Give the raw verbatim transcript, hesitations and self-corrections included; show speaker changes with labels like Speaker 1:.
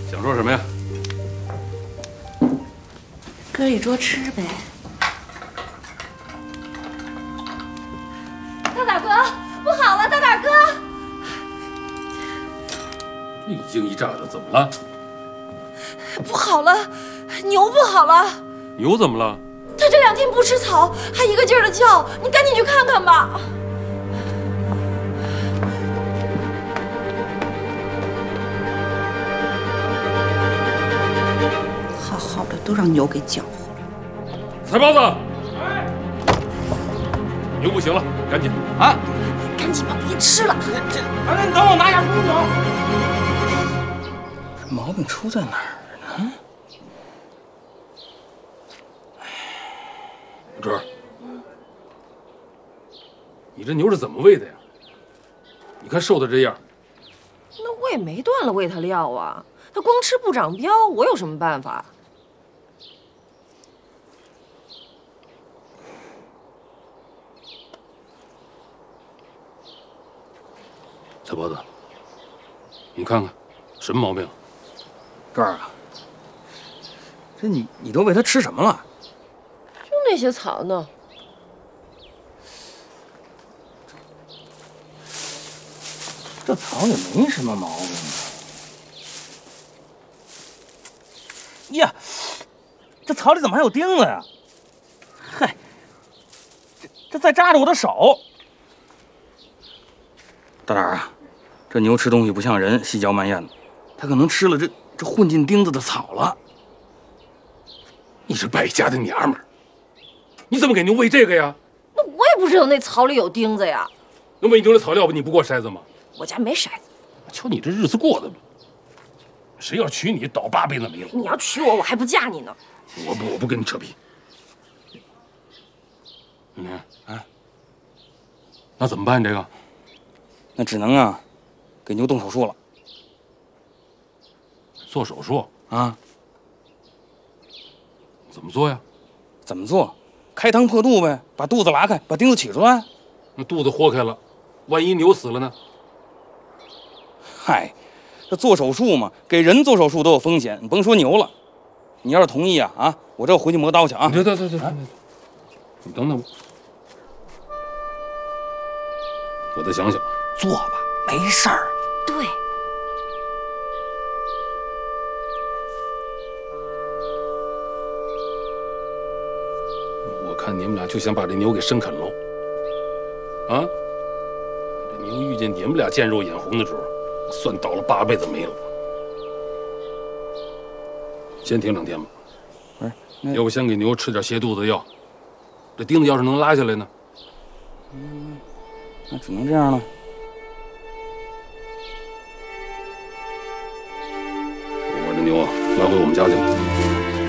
Speaker 1: 想说什么呀？
Speaker 2: 哥一桌吃呗。
Speaker 3: 大胆哥，不好了，大胆哥！
Speaker 1: 一惊一乍的，怎么了？
Speaker 3: 不好了，牛不好了。
Speaker 1: 牛怎么了？
Speaker 3: 它这两天不吃草，还一个劲儿的叫，你赶紧去看看吧。
Speaker 2: 好好的都让牛给搅和了。
Speaker 1: 菜包子，哎，牛不行了，赶紧
Speaker 4: 啊！
Speaker 3: 赶紧吧，别吃了。
Speaker 4: 这，哎，你等我拿下空调。这毛病出在哪儿呢？
Speaker 1: 这儿，你这牛是怎么喂的呀？你看瘦的这样。
Speaker 3: 那我也没断了喂它料啊，它光吃不长膘，我有什么办法？
Speaker 1: 小包子，你看看，什么毛病？
Speaker 4: 这儿啊，这你你都喂它吃什么了？
Speaker 3: 就那些草呢。
Speaker 4: 这草也没什么毛病啊。呀，这草里怎么还有钉子呀？嗨，这这在扎着我的手。大胆啊，这牛吃东西不像人细嚼慢咽的，它可能吃了这这混进钉子的草了。
Speaker 1: 你是败家的娘们儿，你怎么给牛喂这个呀？
Speaker 3: 那我也不知道那草里有钉子呀。
Speaker 1: 那喂牛的草料不你不过筛子吗？
Speaker 3: 我家没筛子。
Speaker 1: 瞧你这日子过的吧，谁要娶你倒八辈子没了。
Speaker 3: 你要娶我，我还不嫁你呢。
Speaker 1: 我不，我不跟你扯皮。你看，哎，那怎么办？这个，
Speaker 4: 那只能啊，给牛动手术了。
Speaker 1: 做手术
Speaker 4: 啊？
Speaker 1: 怎么做呀？
Speaker 4: 怎么做？开膛破肚呗，把肚子拉开，把钉子取出来。
Speaker 1: 那肚子豁开了，万一牛死了呢？
Speaker 4: 嗨，这做手术嘛，给人做手术都有风险，你甭说牛了。你要是同意啊，啊，我这回去磨刀去啊。
Speaker 1: 对对对对对，你等等我，我再想想。
Speaker 4: 做吧，没事儿。
Speaker 3: 对。
Speaker 1: 我看你们俩就想把这牛给生啃喽。啊，这牛遇见你们俩见肉眼红的时候，算倒了八辈子霉了。先停两天吧。
Speaker 4: 不是，
Speaker 1: 要不先给牛吃点泻肚子药，这钉子要是能拉下来呢？
Speaker 4: 嗯，那只能这样了。
Speaker 1: 我把这牛啊拉回我们家去了。